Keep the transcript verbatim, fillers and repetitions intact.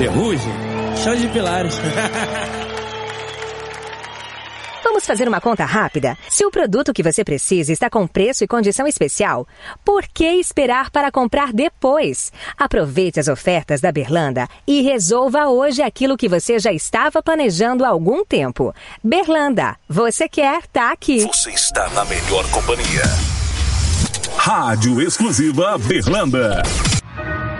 Ferrugem, chão de pilares. Vamos fazer uma conta rápida? Se o produto que você precisa está com preço e condição especial, por que esperar para comprar depois? Aproveite as ofertas da Berlanda e resolva hoje aquilo que você já estava planejando há algum tempo. Berlanda, você quer, tá aqui. Você está na melhor companhia. Rádio Exclusiva Berlanda.